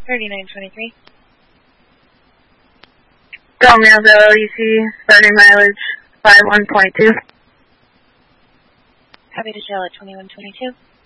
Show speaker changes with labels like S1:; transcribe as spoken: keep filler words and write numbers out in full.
S1: thirty-nine twenty-three.
S2: Del Millville, E C, starting mileage five one point two.
S1: Copy to Charlotte twenty-one twenty-two.